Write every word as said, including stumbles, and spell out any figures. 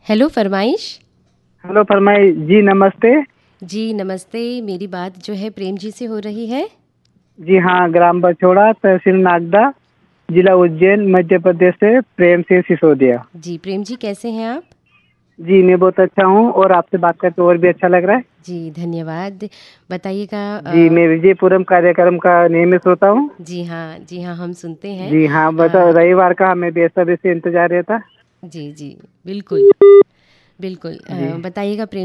Hello फरमाइश। Hello फरमाई जी, नमस्ते। जी नमस्ते, मेरी बात जो है प्रेम जी से हो रही है? जी हाँ, ग्राम बछोड़ा, तहसील नागदा, जिला उज्जैन, मध्य प्रदेश से प्रेम सिंह सिसोदिया। जी प्रेम जी, कैसे हैं आप? जी मैं बहुत अच्छा हूँ और आपसे बात करके और भी अच्छा लग रहा है। जी धन्यवाद। बताइएगा। जी अ, मैं विजयपुरम कार्यक्रम का नियमित श्रोता हूँ। जी हाँ, जी हाँ, हम सुनते हैं। जी हाँ, बताओ, अ, रविवार का हमें बेसब्री से इंतजार रहता। जी, जी, बिल्कुल, बिल्कुल। अ, जी बताइएगा प्रेम